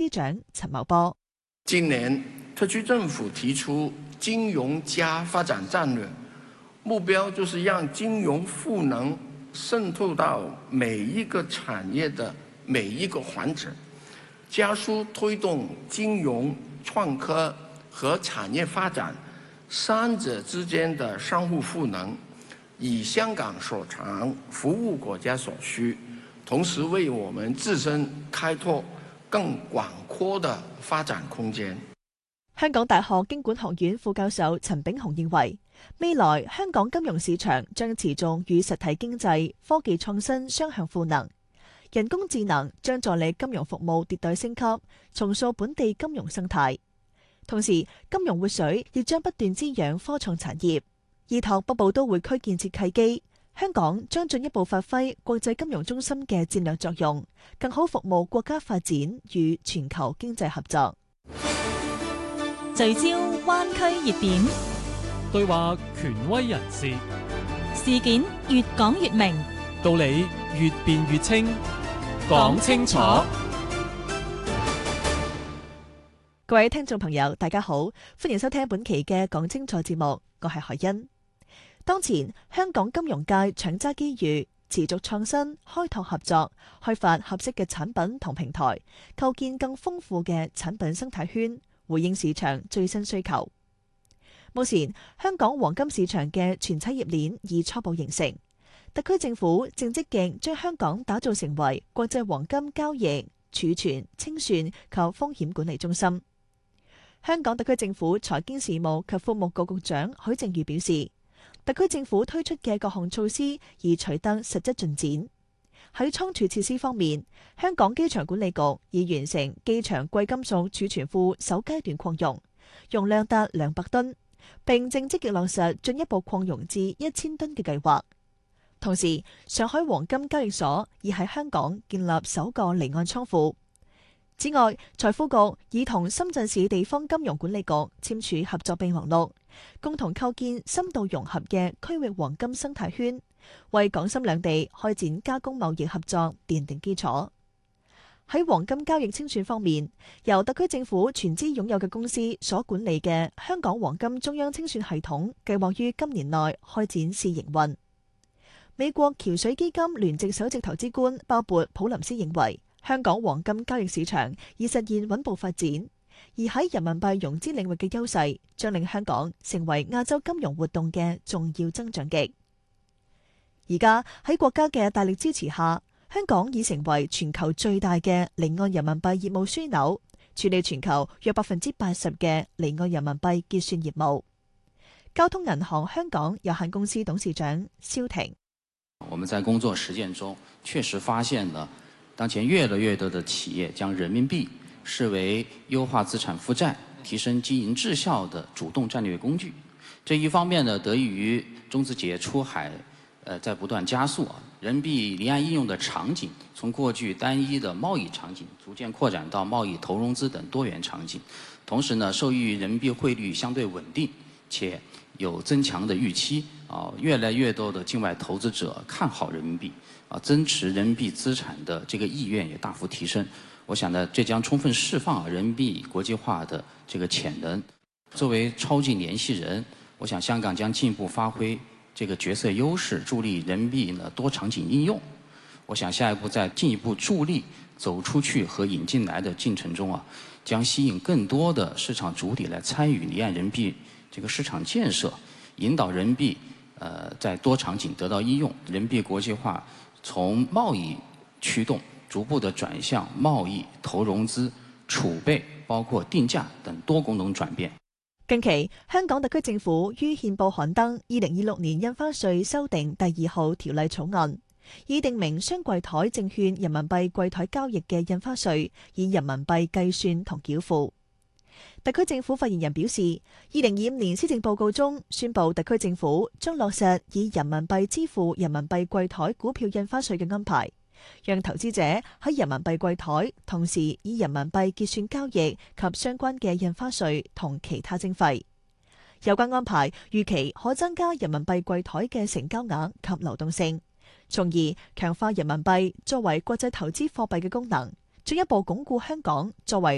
長陳茂波。 今年特區政府提出金融加發展戰略，目標就是讓金融賦能滲透到每一個產業的每一個環節，加速推動金融創科和產業發展三者之間的相互賦能，以香港所長服務國家所需，同時為我們自身開拓更廣闊的發展空間。 香港大學經管學院副教授陳炳雄認為，未來香港金融市場將持續與實體經濟、科技創新雙向賦能。人工智能將助力金融服務迭代升級，重塑本地金融生態。同時，金融活水亦將不斷滋養科創產業。依託北部都會區建設契機，香港將進一步發揮國際金融中心嘅戰略作用，更好服務國家發展與全球經濟合作。 聚焦灣區熱點， 對話權威人士， 事件越講越明， 道理越辯越清，講清楚。 各位聽眾朋友，大家好，歡迎收聽本期嘅講清楚節目，我係海欣。當前香港金融界搶揸機遇，持續創新、開拓合作，開發合適嘅產品同平台，構建更豐富嘅產品生態圈，回應市場最新需求。目前香港黃金市場嘅全產業鏈已初步形成，特區政府正積極將香港打造成為國際黃金交易、儲存、清算及風險管理中心。香港特區政府財經事務及庫務局局長許正宇表示，特區政府推出嘅各項措施已取得實質進展。喺倉儲設施方面，香港機場管理局已完成機場貴金屬儲存庫首階段擴容，容量達200噸，並正積極落實進一步擴容至1000噸嘅計劃。同時，上海黃金交易所已喺香港建立首個離岸倉庫。此外，財富局已同深圳市地方金融管理局簽署合作備忘錄，共同構建深度融合嘅區域黃金生態圈，為港深兩地開展加工貿易合作奠定基礎。喺黃金交易清算方面，由特區政府全資擁有嘅公司所管理嘅香港黃金中央清算系統，計劃於今年內開展試營運。美國橋水基金聯席首席投資官鮑勃普林斯認為，香港黃金交易市場已實現穩步發展，而喺人民幣融資領域嘅優勢，將令香港成為亞洲金融活動嘅重要增長極。而家喺國家嘅大力支持下，香港已成為全球最大嘅離岸人民幣業務樞紐，處理全球約80%嘅離岸人民幣結算業務。交通銀行香港有限公司董事長蕭婷： 我們在工作實踐中確實發現了當前越來越多的企業將人民幣視為優化資產負債、提升經營績效的主動戰略工具。這一方面呢，得益於中資企業出海在不斷加速，人民幣離岸應用的場景從過去單一的貿易場景逐漸擴展到貿易投融資等多元場景。同時呢，受益於人民幣匯率相對穩定且有增強的預期，越來越多的境外投資者看好人民幣，增持人民幣資產的這個意願也大幅提升。我想呢，這將充分釋放人民幣國際化的這個潛能。作為超境聯繫人，我想香港將進一步發揮這個角色優勢，助力人民幣呢多場景應用。我想下一步在進一步助力走出去和引進來的進程中將吸引更多的市場主體來參與離岸人民幣這個市場建設，引導人民幣在多場景得到應用，人民幣國際化從貿易驅動逐步的轉向貿易、投融資、儲備，包括定價等多功能轉變。 近期，香港特區政府於憲報刊登2026年印花稅修訂第2號條例草案，以訂明雙櫃台證券人民幣櫃台交易嘅印花稅以人民幣計算同繳付。特區政府發言人表示，2025年施政報告中宣布，特區政府將落實以人民幣支付人民幣櫃台股票印花稅嘅安排，讓投資者喺人民幣櫃台同時以人民幣結算交易及相關嘅印花稅同其他徵費。有關安排預期可增加人民幣櫃台嘅成交額及流動性，從而強化人民幣作為國際投資貨幣嘅功能，進一步鞏固香港作為